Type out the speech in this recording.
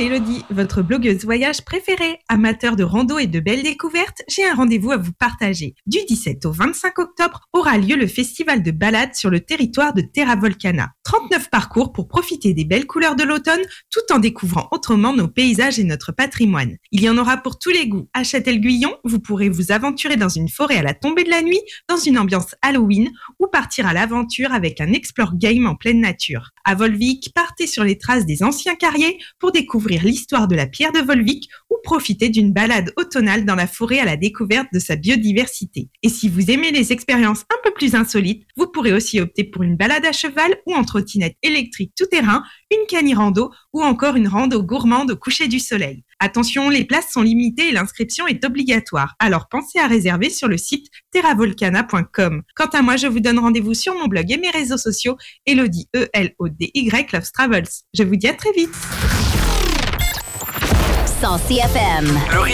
c'est Elodie, votre blogueuse voyage préférée. Amateur de rando et de belles découvertes, j'ai un rendez-vous à vous partager. Du 17 au 25 octobre aura lieu le festival de balade sur le territoire de Terra Volcana. 39 parcours pour profiter des belles couleurs de l'automne tout en découvrant autrement nos paysages et notre patrimoine. Il y en aura pour tous les goûts. À Châtel-Guyon, vous pourrez vous aventurer dans une forêt à la tombée de la nuit, dans une ambiance Halloween ou partir à l'aventure avec un Explore Game en pleine nature. À Volvic, partez sur les traces des anciens carriers pour découvrir l'histoire de la pierre de Volvic ou profiter d'une balade automnale dans la forêt à la découverte de sa biodiversité. Et si vous aimez les expériences un peu plus insolites, vous pourrez aussi opter pour une balade à cheval ou en trottinette électrique tout-terrain, une cani-rando ou encore une rando gourmande au coucher du soleil. Attention, les places sont limitées et l'inscription est obligatoire. Alors pensez à réserver sur le site terravolcana.com. Quant à moi, je vous donne rendez-vous sur mon blog et mes réseaux sociaux, Elodie, E-L-O-D-Y, Loves Travels. Je vous dis à très vite. 100 CFM. Le